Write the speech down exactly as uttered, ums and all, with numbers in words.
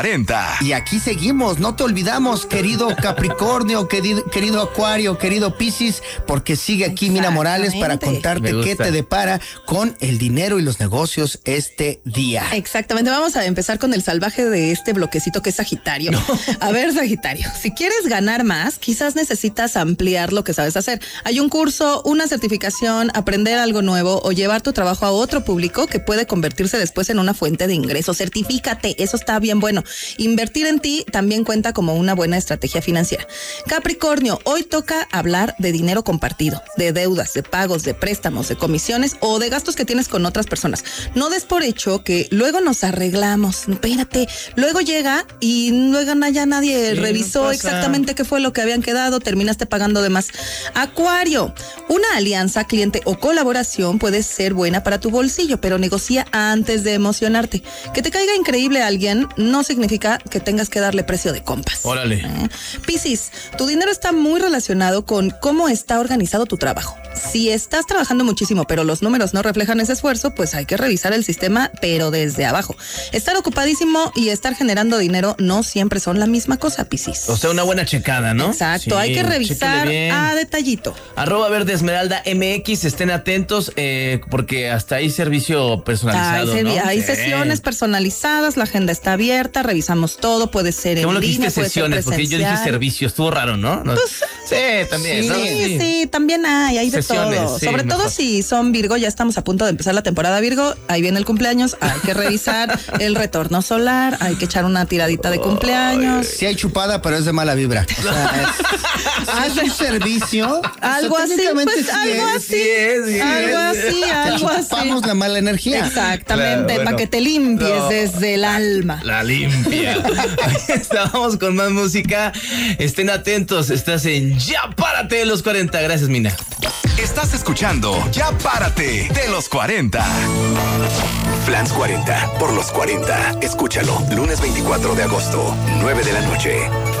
cuarenta. Y aquí seguimos, no te olvidamos, querido Capricornio, querido, querido Acuario, querido Piscis, porque sigue aquí Mina Morales para contarte qué te depara con el dinero y los negocios este día. Exactamente, vamos a empezar con el salvaje de este bloquecito que es Sagitario. No. A ver, Sagitario, si quieres ganar más, quizás necesitas ampliar lo que sabes hacer. Hay un curso, una certificación, aprender algo nuevo o llevar tu trabajo a otro público que puede convertirse después en una fuente de ingresos. Certifícate, eso está bien bueno. Invertir en ti también cuenta como una buena estrategia financiera. Capricornio, hoy toca hablar de dinero compartido, de deudas, de pagos, de préstamos, de comisiones o de gastos que tienes con otras personas. No des por hecho que luego nos arreglamos. Espérate, luego llega y luego ya nadie sí, revisó no exactamente qué fue lo que habían quedado, terminaste pagando de más. Acuario, una alianza, cliente o colaboración puede ser buena para tu bolsillo, pero negocia antes de emocionarte. Que te caiga increíble a alguien no significa que tengas que darle precio de compas. Órale. ¿Eh? Piscis, tu dinero está muy relacionado con cómo está organizado tu trabajo. Si estás trabajando muchísimo, pero los números no reflejan ese esfuerzo, pues hay que revisar el sistema, pero desde abajo. Estar ocupadísimo y estar generando dinero no siempre son la misma cosa, Piscis. O sea, una buena checada, ¿no? Exacto, sí, hay que revisar a detallito. Arroba Verde Esmeralda M X, estén atentos eh, porque hasta hay servicio personalizado, hay, ¿no? Hay sí. sesiones personalizadas, la agenda está abierta, revisamos todo, puede ser en línea, puede ser sesiones, porque yo dije servicio, estuvo raro, ¿no? no. Pues, sí, también, sí, ¿no? Sí, sí, también hay, hay de sesiones, todo. Sí, Sobre mejor. todo si son Virgo, ya estamos a punto de empezar la temporada Virgo, ahí viene el cumpleaños, hay que revisar el retorno solar, hay que echar una tiradita de cumpleaños. Sí hay chupada, pero es de mala vibra. O sea, es, es un servicio. Algo o sea, así, pues sí algo es, así. Sí es, sí algo es. así, algo así. Chupamos la mala energía. Exactamente, claro, bueno. para que te limpies no, desde el alma. La limpia. Estábamos con más música. Estén atentos, estás en Ya Párate de los cuarenta. Gracias, Mina. Estás escuchando Ya Párate de los cuarenta. Flans cuarenta por los cuarenta. Escúchalo, lunes veinticuatro de agosto, nueve de la noche.